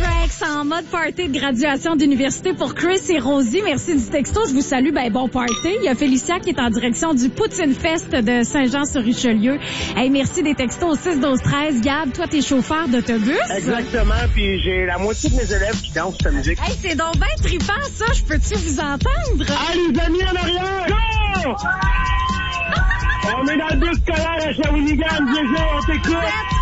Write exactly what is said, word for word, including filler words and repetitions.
Tracks en mode party de graduation d'université pour Chris et Rosie. Merci du texto. Je vous salue. Ben, bon party. Il y a Félicia qui est en direction du Poutine Fest de Saint-Jean-sur-Richelieu. Hey, merci des textos au six douze treize. Gab, toi, t'es chauffeur d'autobus. Exactement. Puis j'ai la moitié de mes élèves qui dansent cette musique. Hey, c'est donc bien trippant, ça. Je peux-tu vous entendre? Ah, les amis en arrière! Go! On est dans le bus scolaire à Shawinigan, G G, on t'écoute!